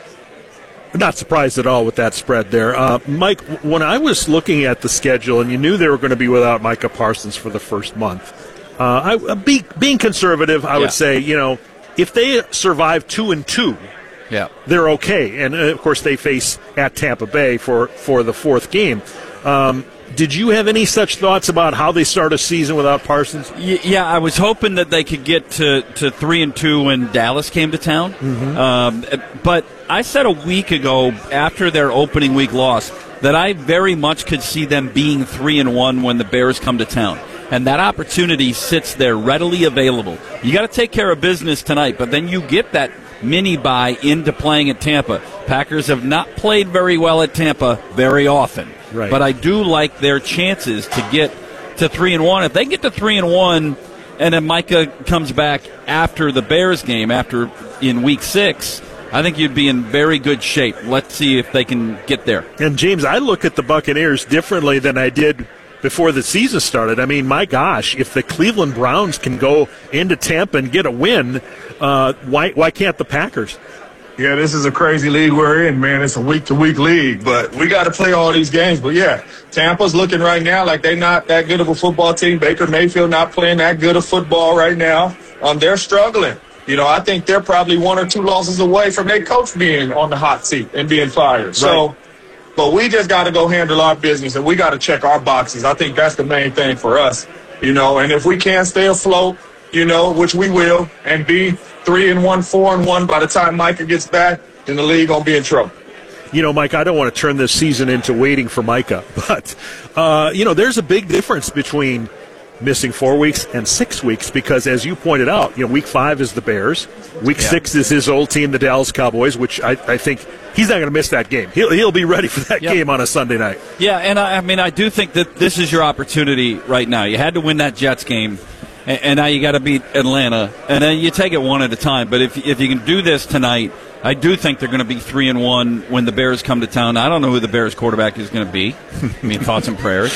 Not surprised at all with that spread there. Uh, Mike, when I was looking at the schedule and you knew they were going to be without Micah Parsons for the first month, uh, I, uh, be, being conservative, I Yeah. would say, you know, if they survive two and two, Yeah. they're okay. And, uh, of course, they face at Tampa Bay for, for the fourth game. Um, did you have any such thoughts about how they start a season without Parsons? Y- Yeah, I was hoping that they could get to, to three and two when Dallas came to town. Mm-hmm. Um, but I said a week ago, after their opening week loss, that I very much could see them being three and one when the Bears come to town. And that opportunity sits there readily available. You got to take care of business tonight, but then you get that mini bye into playing at Tampa. Packers have not played very well at Tampa very often. Right. But I do like their chances to get to three and one. If they get to three and one, and then Micah comes back after the Bears game, after in week six, I think you'd be in very good shape. Let's see if they can get there. And, James, I look at the Buccaneers differently than I did before the season started. I mean, my gosh, if the Cleveland Browns can go into Tampa and get a win, uh, why why can't the Packers? Yeah, this is a crazy league we're in, man. It's a week-to-week league, but we got to play all these games. But, yeah, Tampa's looking right now like they're not that good of a football team. Baker Mayfield not playing that good of football right now. Um, they're struggling. You know, I think they're probably one or two losses away from their coach being on the hot seat and being fired. So, but we just got to go handle our business, and we got to check our boxes. I think that's the main thing for us, you know. And if we can't stay afloat, you know, which we will, and be three and one, four and one by the time Micah gets back, then the league gonna be in trouble. You know, Mike, I don't want to turn this season into waiting for Micah, but, uh, you know, there's a big difference between missing four weeks and six weeks because, as you pointed out, you know, week five is the Bears. Week Yeah. six is his old team, the Dallas Cowboys, which I, I think he's not going to miss that game. He'll, he'll be ready for that Yeah. game on a Sunday night. Yeah, and I, I mean, I do think that this is your opportunity right now. You had to win that Jets game, and, and now you got to beat Atlanta, and then you take it one at a time. But if if you can do this tonight, I do think they're going to be three and one when the Bears come to town. I don't know who the Bears quarterback is going to be. I mean, thoughts and prayers.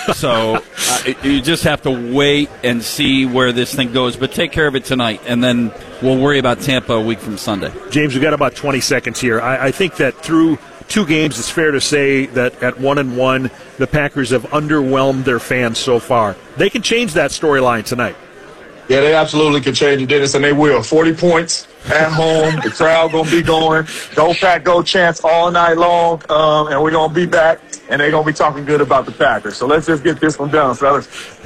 So uh, you just have to wait and see where this thing goes. But take care of it tonight, and then we'll worry about Tampa a week from Sunday. James, we've got about twenty seconds here. I, I think that through two games, it's fair to say that at one and one, the Packers have underwhelmed their fans so far. They can change that storyline tonight. Yeah, they absolutely can change it, Dennis, and they will. forty points at home. The crowd going to be going. Go Pack, go chants all night long, um, and we're going to be back, and they're going to be talking good about the Packers. So let's just get this one done, fellas.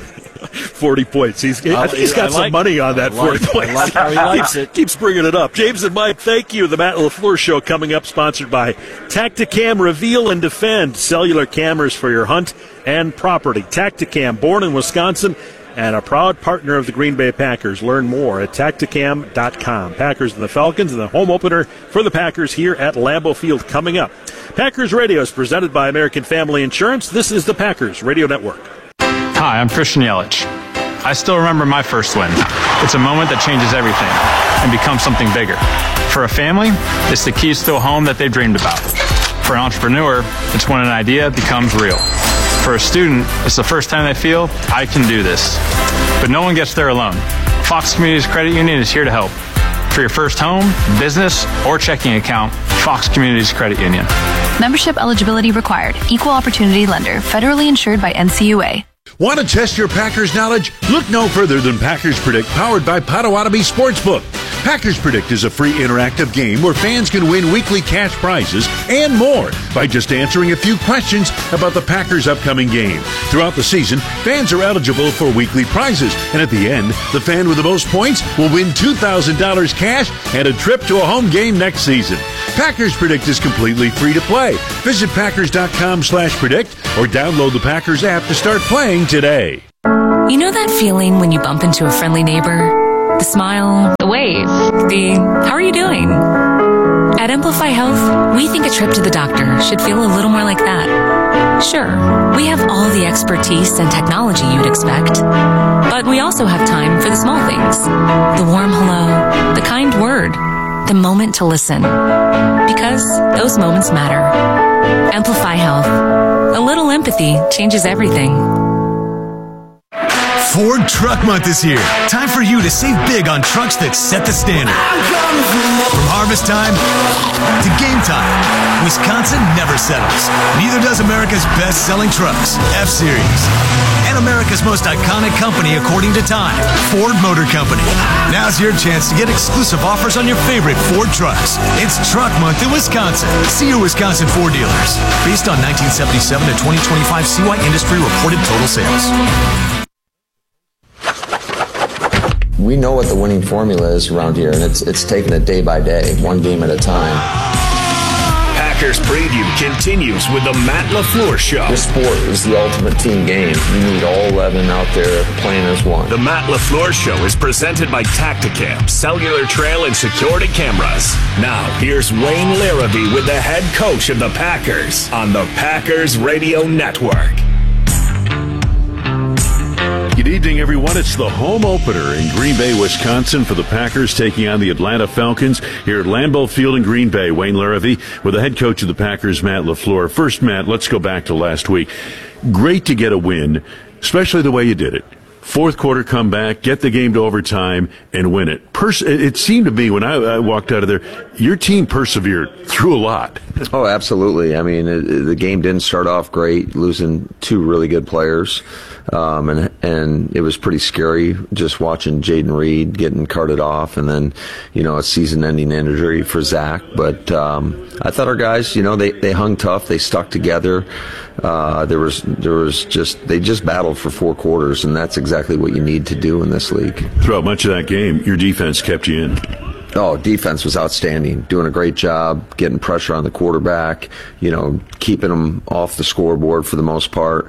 forty points. He's, I think he's got I some like- money on that I like- forty points. I like how he likes keeps, it. keeps bringing it up. James and Mike, thank you. The Matt LaFleur Show coming up, sponsored by Tacticam. Reveal and defend cellular cameras for your hunt and property. Tacticam, born in Wisconsin, and a proud partner of the Green Bay Packers. Learn more at tacticam dot com. Packers and the Falcons and the home opener for the Packers here at Lambeau Field coming up. Packers Radio is presented by American Family Insurance. This is the Packers Radio Network. Hi, I'm Christian Yelich. I still remember my first win. It's a moment that changes everything and becomes something bigger. For a family, it's the keys to a home that they dreamed about. For an entrepreneur, it's when an idea becomes real. For a student, it's the first time they feel, I can do this. But no one gets there alone. Fox Communities Credit Union is here to help. For your first home, business, or checking account, Fox Communities Credit Union. Membership eligibility required. Equal opportunity lender. Federally insured by N C U A. Want to test your Packers knowledge? Look no further than Packers Predict, powered by Potawatomi Sportsbook. Packers Predict is a free interactive game where fans can win weekly cash prizes and more by just answering a few questions about the Packers' upcoming game. Throughout the season, fans are eligible for weekly prizes, and at the end, the fan with the most points will win two thousand dollars cash and a trip to a home game next season. Packers Predict is completely free to play. Visit Packers.com slash predict or download the Packers app to start playing today. You know that feeling when you bump into a friendly neighbor? The smile, the wave, the how are you doing? At Amplify Health, we think a trip to the doctor should feel a little more like that. Sure, we have all the expertise and technology you'd expect, but we also have time for the small things. The warm hello, the kind word, the moment to listen. Because those moments matter. Amplify Health. A little empathy changes everything. Ford Truck Month is here. Time for you to save big on trucks that set the standard. From harvest time to game time, Wisconsin never settles. Neither does America's best-selling trucks, F-Series. And America's most iconic company according to Time, Ford Motor Company. Now's your chance to get exclusive offers on your favorite Ford trucks. It's Truck Month in Wisconsin. See your Wisconsin Ford dealers. Based on nineteen seventy-seven to twenty twenty-five C Y Industry reported total sales. We know what the winning formula is around here, and it's it's taking it day by day, one game at a time. Packers Preview continues with the Matt LaFleur Show. This sport is the ultimate team game. You need all eleven out there playing as one. The Matt LaFleur Show is presented by Tacticam, cellular trail and security cameras. Now, here's Wayne Larrivee with the head coach of the Packers on the Packers Radio Network. Good evening, everyone. It's the home opener in Green Bay, Wisconsin for the Packers taking on the Atlanta Falcons here at Lambeau Field in Green Bay. Wayne Larrivee with the head coach of the Packers, Matt LaFleur. First, Matt, let's go back to last week. Great to get a win, especially the way you did it. Fourth quarter comeback, get the game to overtime, and win it. Pers- it seemed to me when I, I walked out of there, your team persevered through a lot. Oh, absolutely. I mean, it, the game didn't start off great, losing two really good players. Um, and and it was pretty scary just watching Jaden Reed getting carted off, and then, you know, a season-ending injury for Zach. But um, I thought our guys, you know, they, they hung tough, they stuck together. Uh, there was there was just they just battled for four quarters, and that's exactly what you need to do in this league. Throughout much of that game, your defense kept you in. Oh, defense was outstanding, doing a great job, getting pressure on the quarterback, you know, keeping them off the scoreboard for the most part.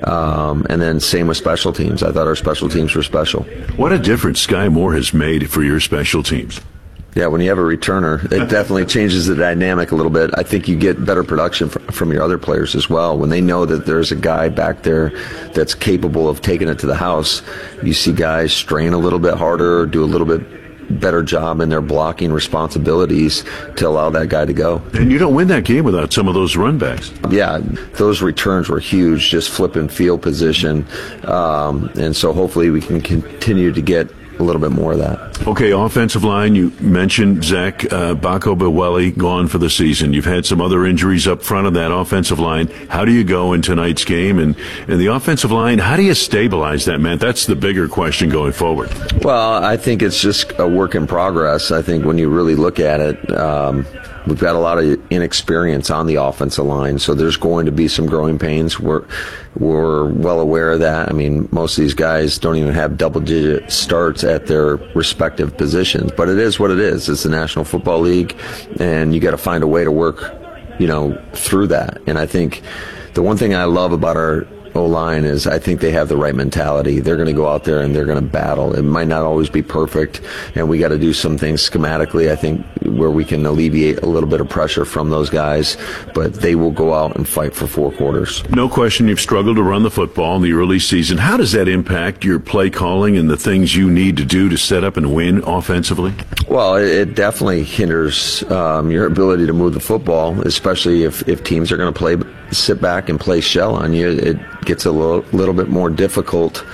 Um, and then same with special teams. I thought our special teams were special. What a difference Sky Moore has made for your special teams. Yeah, when you have a returner, it definitely changes the dynamic a little bit. I think you get better production from your other players as well. When they know that there's a guy back there that's capable of taking it to the house, you see guys strain a little bit harder, do a little bit better job in their blocking responsibilities to allow that guy to go. And you don't win that game without some of those run backs. Yeah, those returns were huge, just flipping field position. Um, and so hopefully we can continue to get a little bit more of that. Okay, offensive line, you mentioned Zach uh, Bako-Beweli gone for the season. You've had some other injuries up front of that offensive line. How do you go in tonight's game? And, and the offensive line, how do you stabilize that, man? That's the bigger question going forward. Well, I think it's just a work in progress. I think when you really look at it, um, we've got a lot of inexperience on the offensive line, so there's going to be some growing pains. We're we're well aware of that. I mean, most of these guys don't even have double-digit starts at their respective positions, but it is what it is. It's the National Football League, and you got to find a way to work, you know, through that. And I think the one thing I love about our O-line is I think they have the right mentality. They're going to go out there and they're going to battle. It might not always be perfect, and we got to do some things schematically, I think, where we can alleviate a little bit of pressure from those guys, but they will go out and fight for four quarters. No question you've struggled to run the football in the early season. How does that impact your play calling and the things you need to do to set up and win offensively? Well, it definitely hinders um, your ability to move the football, especially if, if teams are going to play sit back and play shell on you. It gets a little, little bit more difficult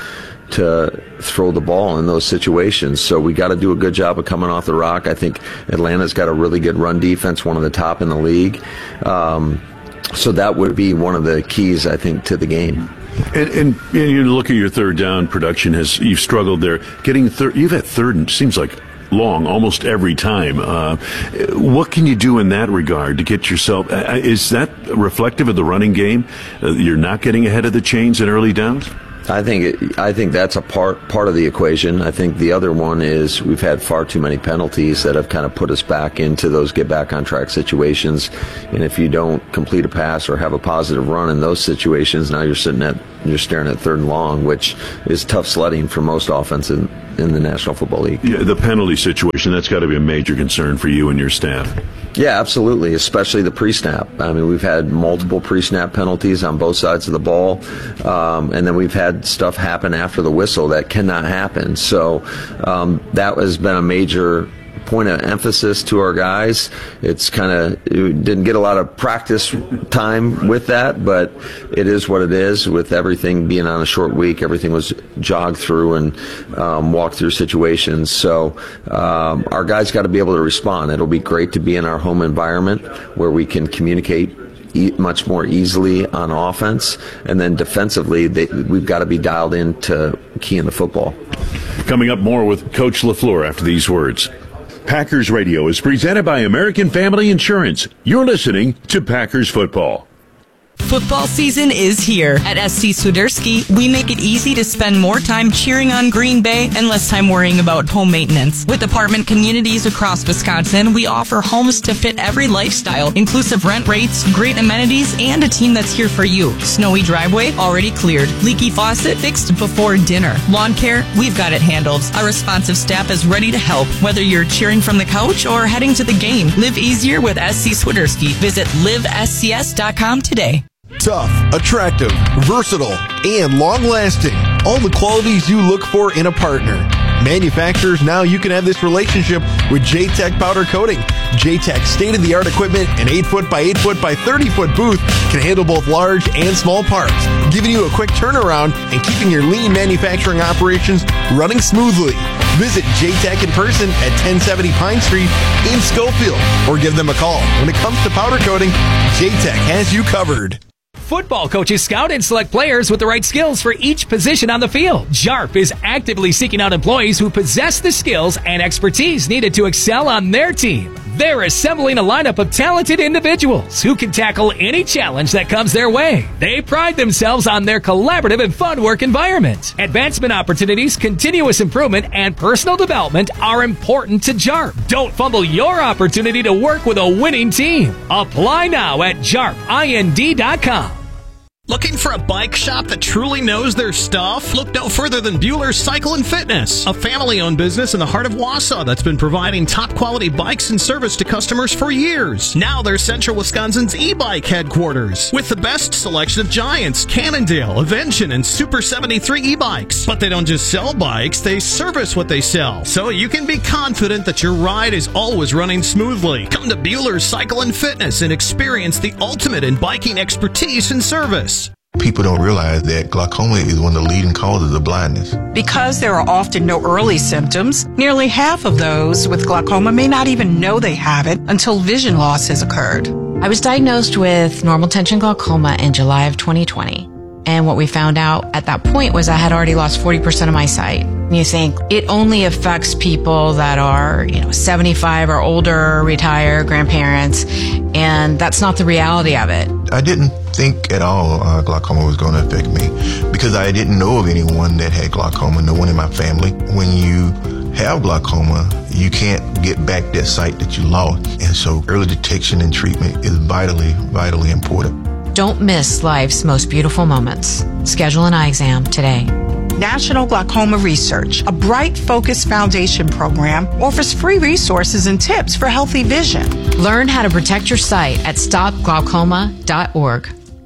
to throw the ball in those situations. So we got to do a good job of coming off the rock. I think Atlanta's got a really good run defense, one of the top in the league. Um, so that would be one of the keys, I think, to the game. And, and, and you look at your third down production. Has you've struggled there getting third? You've had third and seems like long almost every time. Uh, what can you do in that regard to get yourself? Uh, is that reflective of the running game? Uh, you're not getting ahead of the chains in early downs. I think it, I think that's a part part of the equation. I think the other one is we've had far too many penalties that have kind of put us back into those get back on track situations. And if you don't complete a pass or have a positive run in those situations, now you're sitting at you're staring at third and long, which is tough sledding for most offense in, in the National Football League. Yeah, the penalty situation, that's got to be a major concern for you and your staff. Yeah, absolutely, especially the pre-snap. I mean, we've had multiple pre-snap penalties on both sides of the ball, um, and then we've had stuff happen after the whistle that cannot happen. So um, that has been a major point of emphasis to our guys. It's kind of, didn't get a lot of practice time with that, but it is what it is. With everything being on a short week, everything was jogged through and um, walked through situations. So um, our guys got to be able to respond. It'll be great to be in our home environment where we can communicate e- much more easily on offense, and then defensively, they, we've got to be dialed in to key in the football. Coming up more with Coach LaFleur after these words. Packers Radio is presented by American Family Insurance. You're listening to Packers Football. Football season is here. At S C Swiderski, we make it easy to spend more time cheering on Green Bay and less time worrying about home maintenance. With apartment communities across Wisconsin, we offer homes to fit every lifestyle, inclusive rent rates, great amenities, and a team that's here for you. Snowy driveway already cleared. Leaky faucet fixed before dinner. Lawn care, we've got it handled. Our responsive staff is ready to help, whether you're cheering from the couch or heading to the game. Live easier with S C Swiderski. Visit live s c s dot com today. Tough, attractive, versatile, and long-lasting. All the qualities you look for in a partner. Manufacturers, now you can have this relationship with J-Tech Powder Coating. J-Tech's state-of-the-art equipment and eight foot by eight foot by thirty foot booth can handle both large and small parts, giving you a quick turnaround and keeping your lean manufacturing operations running smoothly. Visit J-Tech in person at ten seventy Pine Street in Schofield, or give them a call. When it comes to powder coating, J-Tech has you covered. Football coaches scout and select players with the right skills for each position on the field. J A R P is actively seeking out employees who possess the skills and expertise needed to excel on their team. They're assembling a lineup of talented individuals who can tackle any challenge that comes their way. They pride themselves on their collaborative and fun work environment. Advancement opportunities, continuous improvement, and personal development are important to J A R P. Don't fumble your opportunity to work with a winning team. Apply now at jarp ind dot com. Looking for a bike shop that truly knows their stuff? Look no further than Bueller's Cycle and Fitness, a family-owned business in the heart of Wausau that's been providing top-quality bikes and service to customers for years. Now they're Central Wisconsin's e-bike headquarters, with the best selection of Giants, Cannondale, Avention, and Super seventy-three e-bikes. But they don't just sell bikes, they service what they sell, so you can be confident that your ride is always running smoothly. Come to Bueller's Cycle and Fitness and experience the ultimate in biking expertise and service. People don't realize that glaucoma is one of the leading causes of blindness. Because there are often no early symptoms, nearly half of those with glaucoma may not even know they have it until vision loss has occurred. I was diagnosed with normal tension glaucoma in July of twenty twenty. And what we found out at that point was I had already lost forty percent of my sight. And you think it only affects people that are, you know, seventy-five or older, retired, grandparents, and that's not the reality of it. I didn't think at all uh, glaucoma was going to affect me because I didn't know of anyone that had glaucoma, no one in my family. When you have glaucoma, you can't get back that sight that you lost. And so early detection and treatment is vitally, vitally important. Don't miss life's most beautiful moments. Schedule an eye exam today. National Glaucoma Research, a Bright Focus Foundation program, offers free resources and tips for healthy vision. Learn how to protect your sight at stop glaucoma dot org.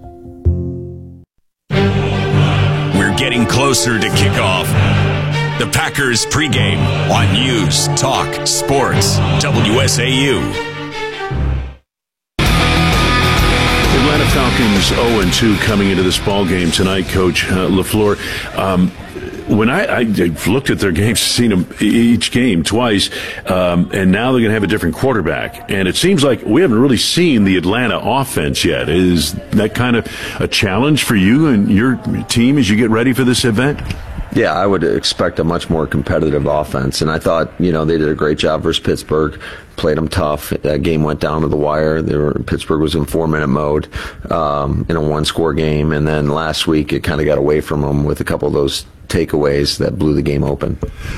We're getting closer to kickoff. The Packers pregame on News Talk Sports W S A U. Atlanta Falcons oh and two coming into this ball game tonight, Coach uh, LaFleur. Um, when I, I looked at their games, seen them each game twice, um, and now they're going to have a different quarterback. And it seems like we haven't really seen the Atlanta offense yet. Is that kind of a challenge for you and your team as you get ready for this event? Yeah, I would expect a much more competitive offense. And I thought, you know, they did a great job versus Pittsburgh, played them tough. That game went down to the wire. They were, Pittsburgh was in four-minute mode um, in a one-score game. And then last week it kind of got away from them with a couple of those takeaways that blew the game open.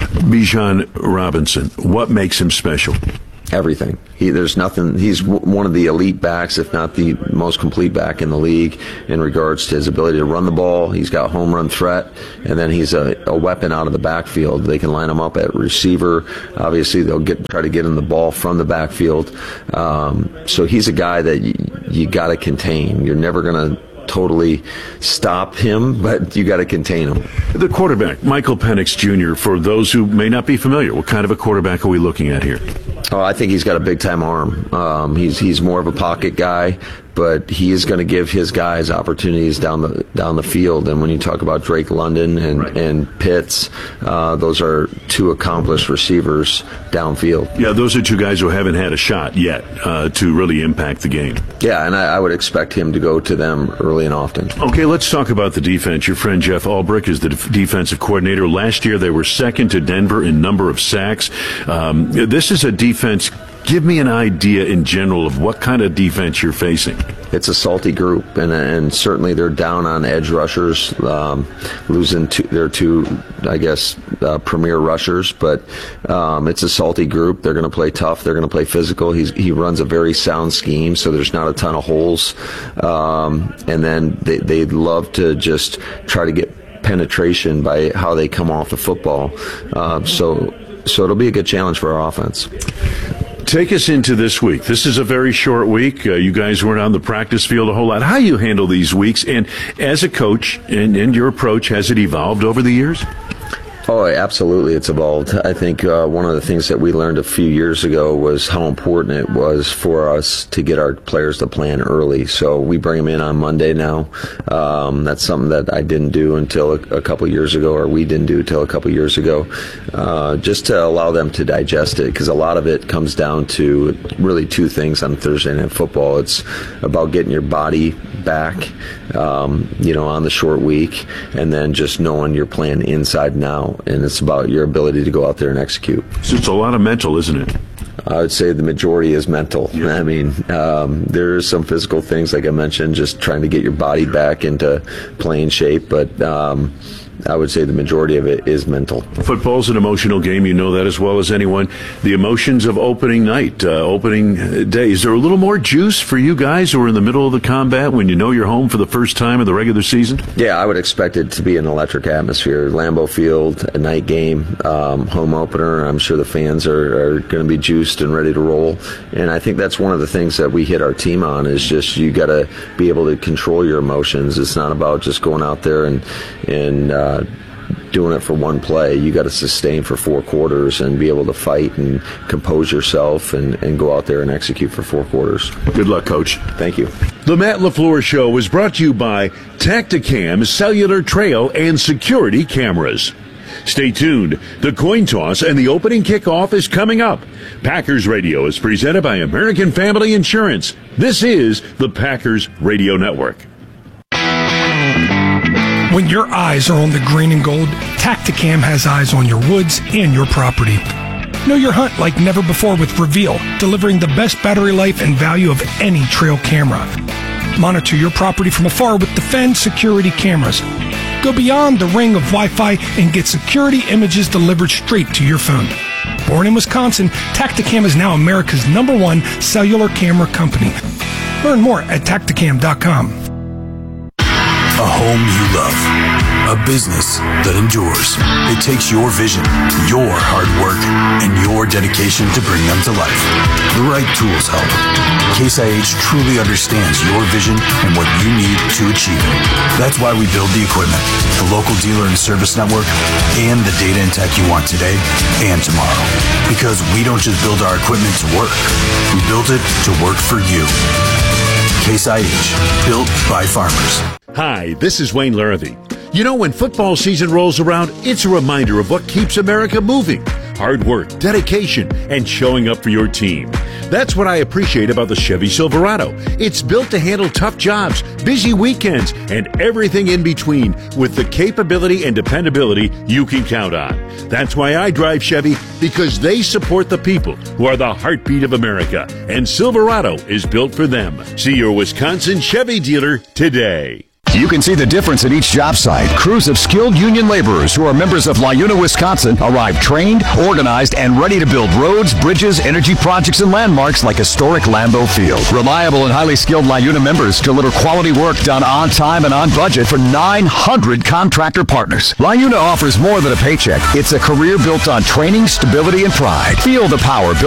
Bijan Robinson, what makes him special? Everything. He, there's nothing. He's w- one of the elite backs, if not the most complete back in the league in regards to his ability to run the ball. He's got home run threat, and then he's a, a weapon out of the backfield. They can line him up at receiver. Obviously, they'll get try to get him the ball from the backfield. Um, so he's a guy that y- you got to contain. You're never going to totally stop him, but you got to contain him. The quarterback, Michael Penix Junior, for those who may not be familiar, what kind of a quarterback are we looking at here? Oh, I think he's got a big-time arm. Um, he's he's more of a pocket guy, but he is going to give his guys opportunities down the down the field. And when you talk about Drake London and right. and Pitts, uh, those are two accomplished receivers downfield. Yeah, those are two guys who haven't had a shot yet uh, to really impact the game. Yeah, and I, I would expect him to go to them early and often. Okay, let's talk about the defense. Your friend Jeff Ulbrich is the def- defensive coordinator. Last year they were second to Denver in number of sacks. Um, this is a defense. Give me an idea in general of what kind of defense you're facing. It's a salty group, and and certainly they're down on edge rushers, um, losing two, their two, I guess, uh, premier rushers. But um, it's a salty group. They're going to play tough. They're going to play physical. He's, he runs a very sound scheme, so there's not a ton of holes. Um, and then they they love to just try to get penetration by how they come off the football. Uh, so so it'll be a good challenge for our offense. Take us into this week. This is a very short week. Uh, you guys weren't on the practice field a whole lot. How do you handle these weeks? And as a coach, and, and your approach, has it evolved over the years? Oh, absolutely, it's evolved. I think uh, one of the things that we learned a few years ago was how important it was for us to get our players to plan early. So we bring them in on Monday now. Um, that's something that I didn't do until a, a couple years ago, or we didn't do until a couple years ago, uh, just to allow them to digest it, because a lot of it comes down to really two things on Thursday Night Football. It's about getting your body back, um, you know, on the short week, and then just knowing your plan inside and out. And it's about your ability to go out there and execute. So it's a lot of mental, isn't it? I would say the majority is mental. Yeah. I mean, um, there are some physical things, like I mentioned, just trying to get your body back into playing shape, but um, I would say the majority of it is mental. Football's an emotional game. You know that as well as anyone. The emotions of opening night, uh, opening day. Is there a little more juice for you guys who are in the middle of the combat when you know you're home for the first time of the regular season? Yeah, I would expect it to be an electric atmosphere. Lambeau Field, a night game, um, home opener. I'm sure the fans are, are going to be juiced and ready to roll. And I think that's one of the things that we hit our team on, is just you got to be able to control your emotions. It's not about just going out there and, and uh, Uh, doing it for one play. You got to sustain for four quarters and be able to fight and compose yourself and, and go out there and execute for four quarters. Good luck, Coach. Thank you. The Matt LaFleur Show was brought to you by Tacticam Cellular Trail and Security Cameras. Stay tuned. The coin toss and the opening kickoff is coming up. Packers Radio is presented by American Family Insurance. This is the Packers Radio Network. When your eyes are on the green and gold, Tacticam has eyes on your woods and your property. Know your hunt like never before with Reveal, delivering the best battery life and value of any trail camera. Monitor your property from afar with Defend security cameras. Go beyond the ring of Wi-Fi and get security images delivered straight to your phone. Born in Wisconsin, Tacticam is now America's number one cellular camera company. Learn more at Tacticam dot com. A home you love. A business that endures. It takes your vision, your hard work, and your dedication to bring them to life. The right tools help. Case I H truly understands your vision and what you need to achieve it. That's why we build the equipment, the local dealer and service network, and the data and tech you want today and tomorrow. Because we don't just build our equipment to work. We build it to work for you. Case I H, built by farmers. Hi, this is Wayne Larrivee. You know, when football season rolls around, it's a reminder of what keeps America moving. Hard work, dedication, and showing up for your team. That's what I appreciate about the Chevy Silverado. It's built to handle tough jobs, busy weekends, and everything in between with the capability and dependability you can count on. That's why I drive Chevy, because they support the people who are the heartbeat of America, and Silverado is built for them. See your Wisconsin Chevy dealer today. You can see the difference at each job site. Crews of skilled union laborers who are members of LiUNA Wisconsin arrive trained, organized, and ready to build roads, bridges, energy projects, and landmarks like historic Lambeau Field. Reliable and highly skilled LiUNA members deliver quality work done on time and on budget for nine hundred contractor partners. LiUNA offers more than a paycheck. It's a career built on training, stability, and pride. Feel the power built